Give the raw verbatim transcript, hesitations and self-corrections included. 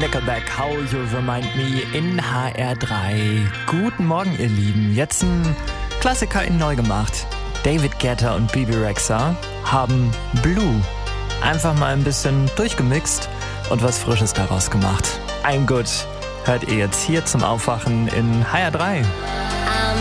Nickelback, How You Remind Me in H R drei. Guten Morgen, ihr Lieben. Jetzt ein Klassiker in neu gemacht. David Guetta und Bebe Rexha haben Blue einfach mal ein bisschen durchgemixt und was Frisches daraus gemacht. I'm Good hört ihr jetzt hier zum Aufwachen in H R drei.